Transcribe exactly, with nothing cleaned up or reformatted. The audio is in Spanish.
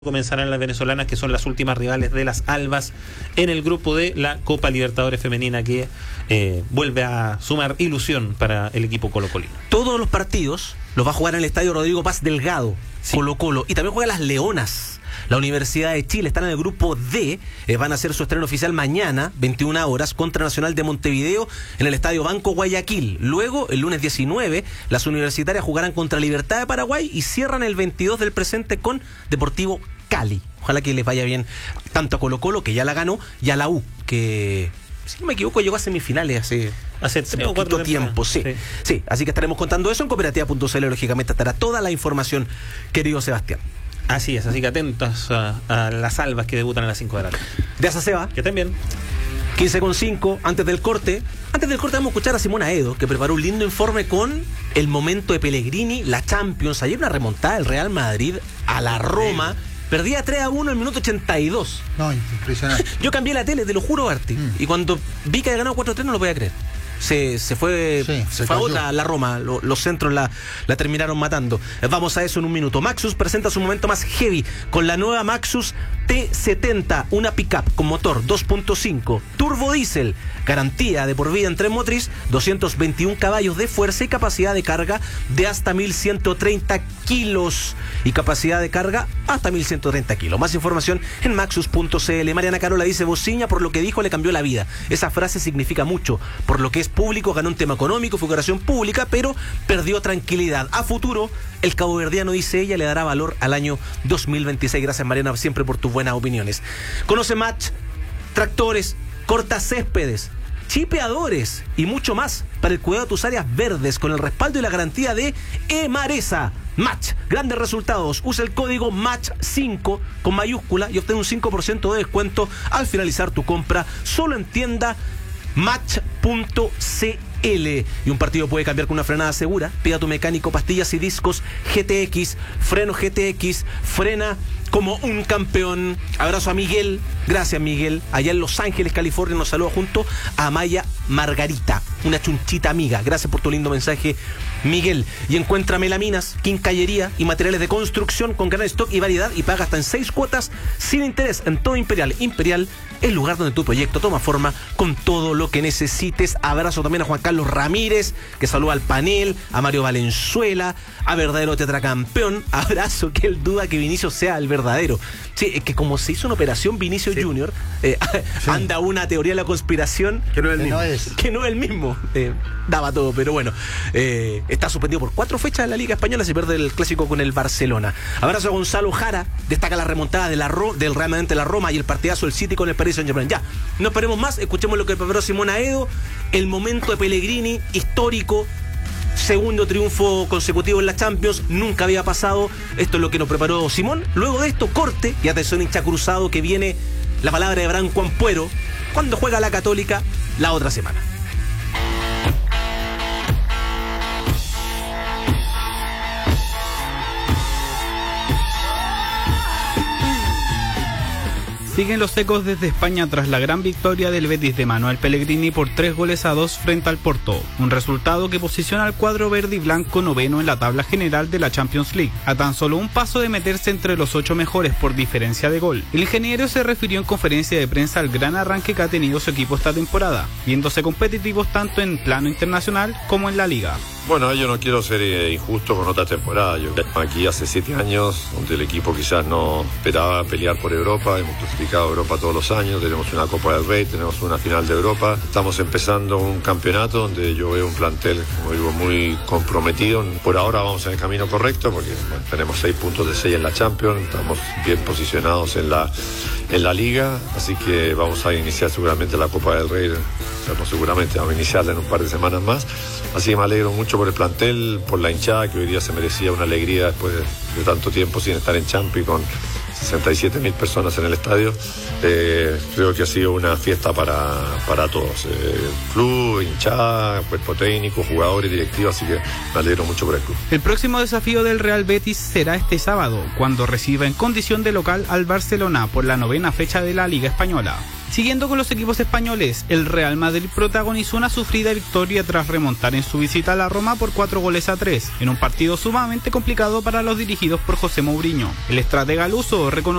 Comenzarán las venezolanas, que son las últimas rivales de las albas en el grupo de la Copa Libertadores Femenina, que eh, vuelve a sumar ilusión para el equipo colocolino. Todos los partidos los va a jugar en el estadio Rodrigo Paz Delgado, sí. Colo Colo, y también juega las Leonas. La Universidad de Chile están en el grupo D, eh, van a hacer su estreno oficial mañana, veintiuna horas, contra Nacional de Montevideo en el Estadio Banco Guayaquil. Luego, el lunes diecinueve, las universitarias jugarán contra Libertad de Paraguay y cierran el veintidós del presente con Deportivo Cali. Ojalá que les vaya bien tanto a Colo Colo, que ya la ganó, y a la U, que, si no me equivoco, llegó a semifinales hace... Hace tres o cuatro tiempo, sí, sí. Sí, así que estaremos contando eso en cooperativa punto c l. Lógicamente estará toda la información, querido Sebastián. Así es, así que atentos a, a las albas que debutan a las cinco de la tarde. De esa Seba. Que estén bien. quince con cinco, antes del corte. Antes del corte vamos a escuchar a Simona Edo, que preparó un lindo informe con el momento de Pellegrini, la Champions. Ayer una remontada del Real Madrid a la Roma. Perdía tres a uno en el minuto ochenta y dos. No, impresionante. Yo cambié la tele, te lo juro, Arti. Mm. Y cuando vi que había ganado cuatro a tres no lo podía creer. Se, se fue, sí, se, se fue a otra la Roma, lo, los centros la, la terminaron matando. Vamos a eso en un minuto. Maxus presenta su momento más heavy con la nueva Maxus T setenta, una pickup con motor dos punto cinco, turbo diésel, garantía de por vida en tren motriz, doscientos veintiún caballos de fuerza y capacidad de carga de hasta mil ciento treinta kilos. Y capacidad de carga hasta mil ciento treinta kilos. Más información en maxus punto c l. Mariana Carola dice: Bociña, por lo que dijo, le cambió la vida. Esa frase significa mucho. Por lo que es público, ganó un tema económico, figuración pública, pero perdió tranquilidad. A futuro, el caboverdiano, dice ella, le dará valor al año dos mil veintiséis. Gracias, Mariana, siempre por tus buenas opiniones. Conoce Match, tractores, cortacéspedes, chipeadores y mucho más para el cuidado de tus áreas verdes, con el respaldo y la garantía de Emaresa. Match, grandes resultados. Usa el código match cinco con mayúscula y obtén un cinco por ciento de descuento al finalizar tu compra, solo en tienda match punto c l. Y un partido puede cambiar con una frenada segura. Pida a tu mecánico pastillas y discos G T X, freno G T X, frena como un campeón. Abrazo a Miguel, gracias Miguel, allá en Los Ángeles, California. Nos saluda junto a Maya Margarita, una chunchita amiga. Gracias por tu lindo mensaje, Miguel. Y encuentra melaminas, quincallería y materiales de construcción con gran stock y variedad, y paga hasta en seis cuotas sin interés en todo Imperial. Imperial, el lugar donde tu proyecto toma forma con todo lo que necesites. Abrazo también a Juan Carlos Ramírez, que saluda al panel, a Mario Valenzuela, a verdadero tetracampeón. Abrazo, que él duda que Vinicius sea el verdadero. Sí, es que como se hizo una operación Vinicius sí. Junior, eh, sí. anda una teoría de la conspiración que no es el mismo. No es. Que no es el mismo. Eh, daba todo, pero bueno. Eh, está suspendido por cuatro fechas en la Liga Española, se pierde el clásico con el Barcelona. Abrazo a Gonzalo Jara, destaca la remontada de la Ro, del Real Madrid de la Roma y el partidazo del City con el Paris Saint-Germain. Ya, no esperemos más, escuchemos lo que preparó Simona Edo, el momento de Pellegrini, histórico. Segundo triunfo consecutivo en la Champions, nunca había pasado. Esto es lo que nos preparó Simón. Luego de esto, corte, y atención, hincha cruzado, que viene la palabra de Branco Ampuero cuando juega la Católica la otra semana. Siguen los ecos desde España tras la gran victoria del Betis de Manuel Pellegrini por tres goles a dos frente al Porto, un resultado que posiciona al cuadro verde y blanco noveno en la tabla general de la Champions League, a tan solo un paso de meterse entre los ocho mejores por diferencia de gol. El ingeniero se refirió en conferencia de prensa al gran arranque que ha tenido su equipo esta temporada, viéndose competitivos tanto en plano internacional como en la Liga. Bueno, yo no quiero ser eh, injusto con otra temporada. Yo aquí hace siete años, donde el equipo quizás no esperaba pelear por Europa, hemos clasificado a Europa todos los años, tenemos una Copa del Rey, tenemos una final de Europa, estamos empezando un campeonato donde yo veo un plantel, como digo, muy comprometido. Por ahora vamos en el camino correcto, porque bueno, tenemos seis puntos de seis en la Champions, estamos bien posicionados en la, en la Liga, así que vamos a iniciar seguramente la Copa del Rey, o sea, no seguramente, vamos a iniciarla en un par de semanas más, así que me alegro mucho por el plantel, por la hinchada, que hoy día se merecía una alegría después de, de tanto tiempo sin estar en Champions, con sesenta y siete mil personas en el estadio. Eh, creo que ha sido una fiesta para, para todos, eh, club, hinchada, cuerpo técnico, jugadores, directivos, así que me alegro mucho por el club. El próximo desafío del Real Betis será este sábado, cuando reciba en condición de local al Barcelona por la novena fecha de la Liga Española. Siguiendo con los equipos españoles, el Real Madrid protagonizó una sufrida victoria tras remontar en su visita a la Roma por cuatro goles a tres, en un partido sumamente complicado para los dirigidos por José Mourinho. El estratega luso reconoció